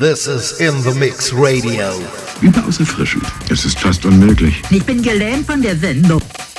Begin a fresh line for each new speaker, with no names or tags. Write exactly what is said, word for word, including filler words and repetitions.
This is In The Mix Radio.
Überaus erfrischend. Es ist fast unmöglich.
Ich bin gelähmt von der Sendung.